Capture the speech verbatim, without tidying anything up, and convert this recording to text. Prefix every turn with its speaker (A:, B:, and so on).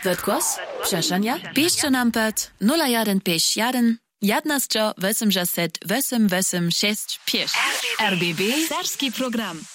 A: Wird głos? Przeszania? Piszcie nam pod nula jeden pięć jeden jedenaście osiemdziesiąt osiem osiem sześć pięć. R B B. Serski program.